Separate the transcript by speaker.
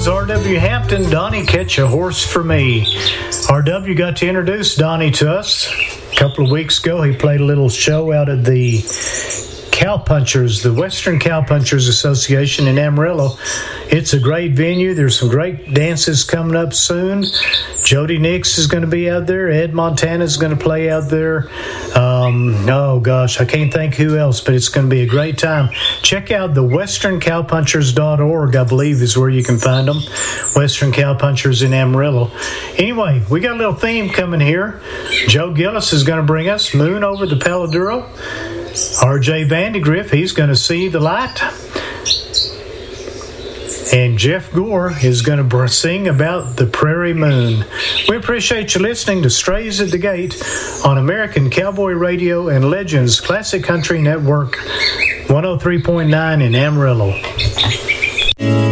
Speaker 1: was R.W. Hampton, Donnie Catch a Horse for Me. R.W. got to introduce Donnie to us a couple of weeks ago. He played a little show out at the Cowpunchers, the Western Cowpunchers Association in Amarillo. It's a great venue. There's some great dances coming up soon. Jody Nix is going to be out there. Ed Montana is going to play out there. I can't think who else, but it's going to be a great time. Check out the westerncowpunchers.org, I believe is where you can find them. Western Cowpunchers in Amarillo. Anyway, we got a little theme coming here. Joe Gillis is going to bring us Moon Over the Paladuro. R.J. Vandegrift, he's going to See the Light. And Jeff Gore is going to sing about the Prairie Moon. We appreciate you listening to Strays at the Gate on American Cowboy Radio and Legends Classic Country Network 103.9 in Amarillo.